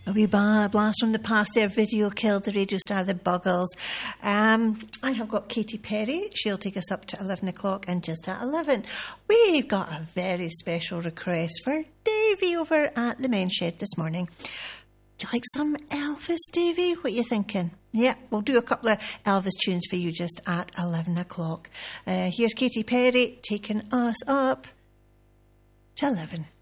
A wee blast from the past there. Video killed the radio star The Buggles. I have got Katy Perry. She'll take us up to 11 o'clock, and just at 11, we've got a very special request for Davey over at the Men's Shed this morning. Do you like some Elvis, Davey? What are you thinking? Yeah, we'll do a couple of Elvis tunes for you just at 11 o'clock. Here's Katy Perry taking us up to 11.